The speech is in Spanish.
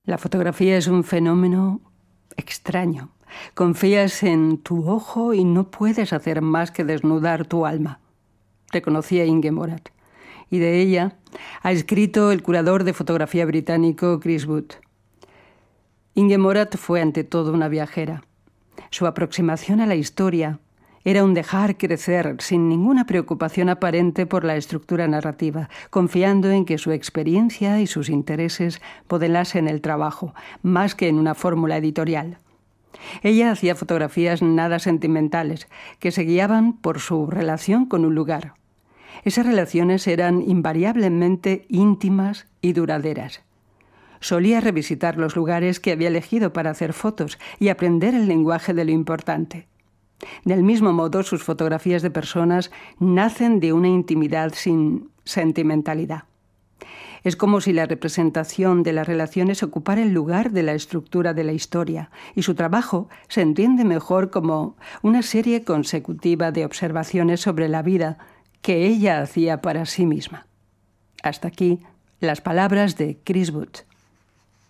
La fotografía es un fenómeno extraño. Confías en tu ojo y no puedes hacer más que desnudar tu alma. Reconocía Inge Morath. Y de ella ha escrito el curador de fotografía británico Chris Wood. Inge Morath fue ante todo una viajera. Su aproximación a la historia era un dejar crecer sin ninguna preocupación aparente por la estructura narrativa, confiando en que su experiencia y sus intereses modelasen el trabajo, más que en una fórmula editorial. Ella hacía fotografías nada sentimentales, que se guiaban por su relación con un lugar. Esas relaciones eran invariablemente íntimas y duraderas. Solía revisitar los lugares que había elegido para hacer fotos y aprender el lenguaje de lo importante. Del mismo modo, sus fotografías de personas nacen de una intimidad sin sentimentalidad. Es como si la representación de las relaciones ocupara el lugar de la estructura de la historia, y su trabajo se entiende mejor como una serie consecutiva de observaciones sobre la vida que ella hacía para sí misma. Hasta aquí las palabras de Chris Wood.